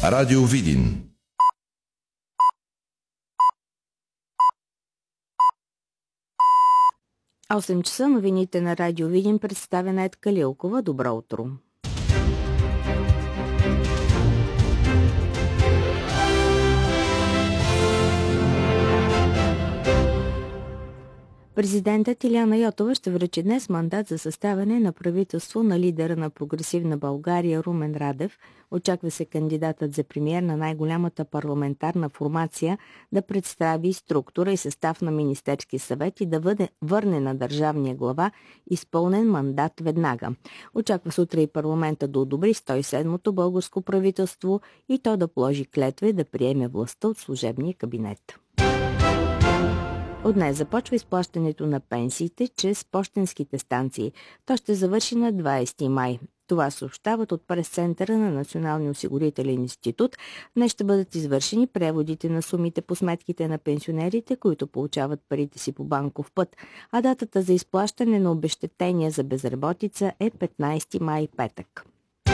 Радио Видин. А 8 часа новините на Радио Видин представя Нед Калилкова. Добро утро! Президентът Илияна Йотова ще връчи днес мандат за съставяне на правителство на лидера на Прогресивна България Румен Радев. Очаква се кандидатът за премиер на най-голямата парламентарна формация да представи структура и състав на Министерски съвет и да върне на държавния глава изпълнен мандат веднага. Очаква се утре и парламента да одобри 107-то българско правителство и то да положи клетва и да приеме властта от служебния кабинет. От днес започва изплащането на пенсиите чрез пощенските станции. То ще завърши на 20 май. Това съобщават от прес-центъра на Националния осигурителен институт. Днес ще бъдат извършени преводите на сумите по сметките на пенсионерите, които получават парите си по банков път, а датата за изплащане на обезщетения за безработица е 15 май, петък.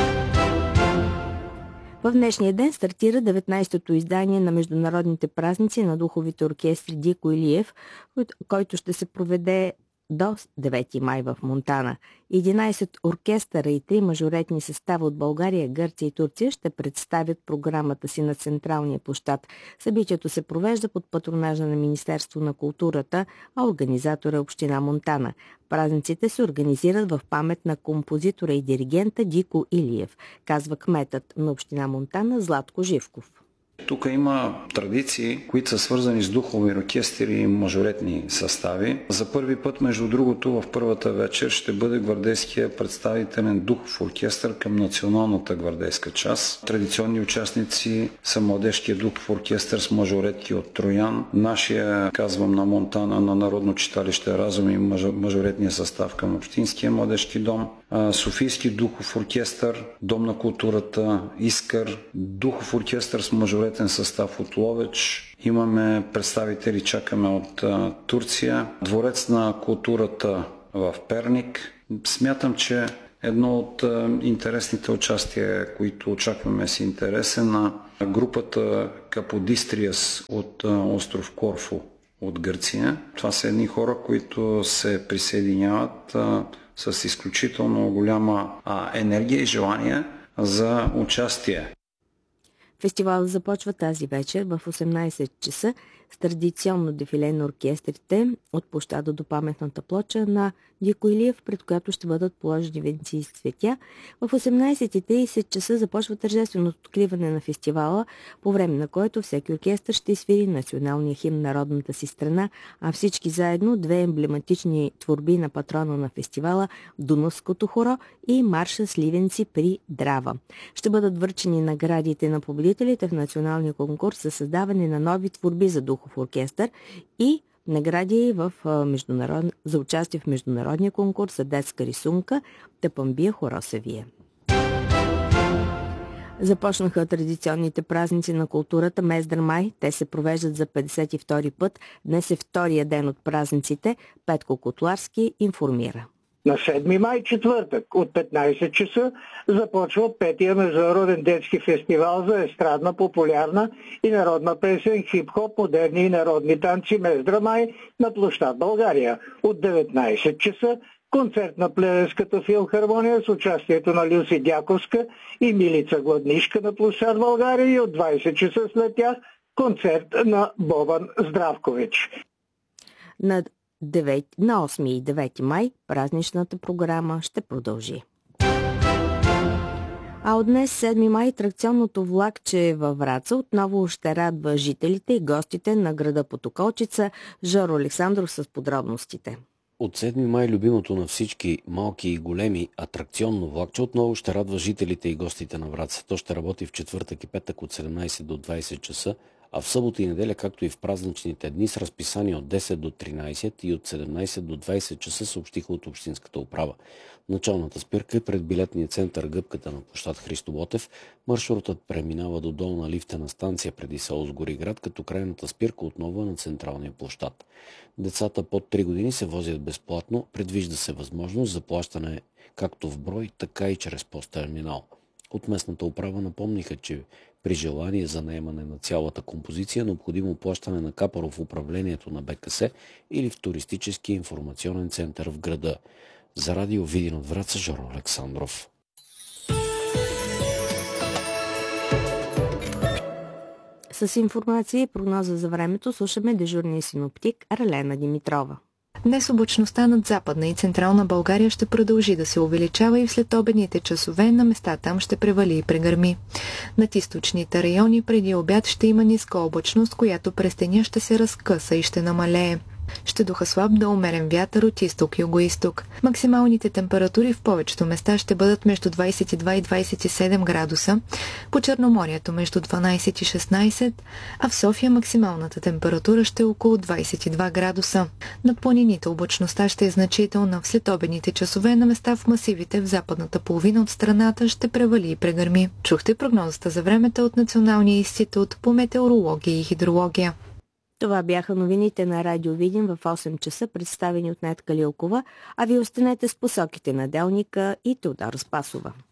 В днешния ден стартира 19-то издание на международните празници на духовите оркестри Дико Илиев, който ще се проведе до 9 май в Монтана. 11 оркестъра и 3 мажоретни състава от България, Гърция и Турция ще представят програмата си на централния площад. Събитието се провежда под патронажа на Министерство на културата, а организатора е община Монтана. Празниците се организират в памет на композитора и диригента Дико Илиев, казва кметът на община Монтана Златко Живков. Тук има традиции, които са свързани с духови оркестри и мажоретни състави. За първи път, между другото, в първата вечер ще бъде гвардейския представителен духов оркестър към националната гвардейска част. Традиционни участници са младежкия духов оркестър с мажоретки от Троян, нашия, казвам, на Монтана, на Народно читалище Разум и мажоретния състав към Общинския младежки дом, Софийски духов оркестър, Дом на културата, Искър, духов оркестър с мажоретен състав от Ловеч. Имаме представители, чакаме от Турция, Дворец на културата в Перник. Смятам, че едно от интересните участия, които очакваме с интерес е на групата Каподистриас от остров Корфу от Гърция. Това са едни хора, които се присъединяват с изключително голяма енергия и желание за участие. Фестивалът започва тази вечер в 18 часа с традиционно дефиле на оркестрите от площада до паметната плоча на Дико Илиев, пред която ще бъдат положени венци и цветя. В 18:30 часа започва тържественото откриване на фестивала, по време на което всеки оркестър ще свири националния химн на родната си страна, а всички заедно две емблематични творби на патрона на фестивала – Дунавското хоро и марша Сливенци при Драва. Ще бъдат връчени наградите на победителите в националния конкурс за създаване на нови творби за духов оркестър и награди за участие в международния конкурс за детска рисунка Тъпамбия Хоросевие. Започнаха традиционните празници на културата Мездър май. Те се провеждат за 52-и път. Днес е втория ден от празниците. Петко Котларски информира. На 7 май, четвъртък, от 15 часа започва 5-я международен детски фестивал за естрадна, популярна и народна песен, хип-хоп, модерни и народни танци Мездра май на площад България. От 19 часа концерт на Плевенската филхармония с участието на Люси Дяковска и Милица Гладнишка на площад България и от 20 часа след тях концерт на Бобан Здравкович. На 8 и 9 май празничната програма ще продължи. А от днес, 7 май, атракционното влакче във Враца отново ще радва жителите и гостите на града Потоколчица. Жоро Александров с подробностите. От 7 май любимото на всички малки и големи атракционно влакче отново ще радва жителите и гостите на Враца. То ще работи в четвъртък и петък от 17 до 20 часа, а в събота и неделя, както и в празничните дни, с разписание от 10 до 13 и от 17 до 20 часа, съобщиха от Общинската управа. Началната спирка е пред билетния център Гъбката на площад Христо Ботев. Маршрутът преминава до долна лифтена станция преди село Сгориград, като крайната спирка отново е на централния площад. Децата под 3 години се возят безплатно. Предвижда се възможност за плащане както в брой, така и чрез посттерминал. От местната управа напомниха, че при желание за наемане на цялата композиция е необходимо плащане на капаро в управлението на БКС или в туристически информационен център в града. За радио Видин от Враца, Жоро Александров. С информация и прогноза за времето слушаме дежурния синоптик Ралена Димитрова. Днес облачността над Западна и Централна България ще продължи да се увеличава и в следобедните часове на места там ще превали и прегърми. Над източните райони преди обяд ще има ниска облачност, която през деня ще се разкъса и ще намалее. Ще духа слаб до умерен вятър от изток-югоизток. Максималните температури в повечето места ще бъдат между 22 и 27 градуса, по Черноморието между 12 и 16, а в София максималната температура ще е около 22 градуса. Над планините облачността ще е значителна. В следобедните часове на места в масивите в западната половина от страната ще превали и прегърми. Чухте прогнозата за времето от Националния институт по метеорология и хидрология. Това бяха новините на Радио Видин в 8 часа, представени от Нетка Лилкова, а ви останете с посоките на Делника и Теодора Спасова.